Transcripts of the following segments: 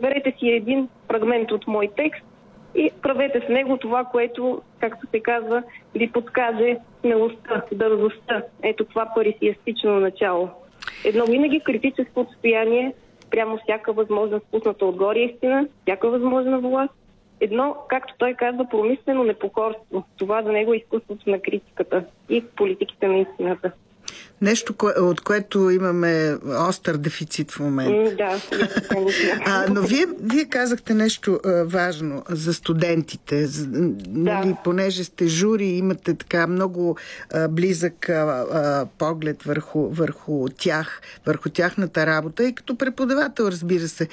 Изберете си един фрагмент от мой текст и правете с него това, което, както се казва, ви подскаже смелостта, дързостта. Ето това парисиастично начало. Едно винаги критическо отстояние прямо всяка възможна спусната отгоре истина, всяка възможна власт. Едно, както той казва, промислено непокорство. Това за него е изкуството на критиката и политиките на истината. Нещо, от което имаме остър дефицит в момента. Да. Но вие казахте нещо важно за студентите. Нали, понеже сте жури, имате така много близък поглед върху тях, върху тяхната работа и като преподавател, разбира се.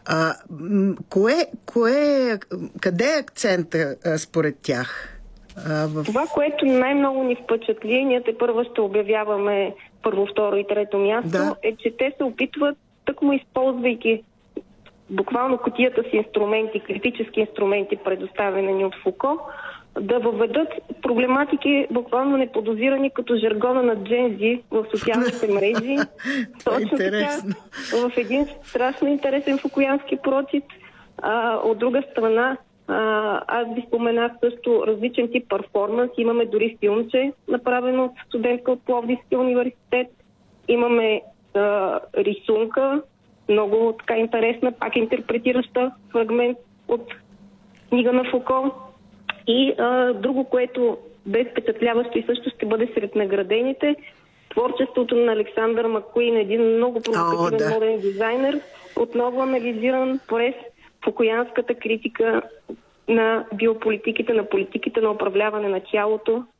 Къде е акцента според тях? Това, което най-много ни впечатли, ние тепърва ще обявяваме първо, второ и трето място, е, че те се опитват, тъкмо използвайки буквално кутията с инструменти, критически инструменти, предоставени ни от Фуко, да въведат проблематики буквално неподозирани като жаргона на джензи в социалните мрежи. Точно така, в един страшно интересен фукуянски прочит. От друга страна, аз ви споменах също различен тип перформанс. Имаме дори филмче, направено от студентка от Пловдивския университет. Имаме рисунка, много така интересна, пак интерпретираща фрагмент от книга на Фуко. И друго, което бе впечатляващо и също ще бъде сред наградените, творчеството на Александър Маккуин, един много провокативен моден дизайнер, отново анализиран през фукуянската критика на биополитиките, на политиките на управляване на тялото